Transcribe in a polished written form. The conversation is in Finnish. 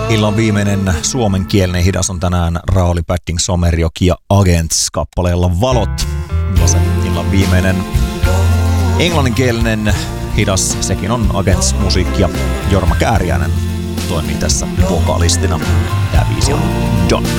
Illan viimeinen suomenkielinen hidas on tänään Rauli Padding, Somerjoki ja Agents kappaleella Valot. Ja se illan viimeinen englanninkielinen hidas, sekin on Agents musiikkia. Jorma Kääriäinen toimii tässä vokalistina. Tämä biisi on Done.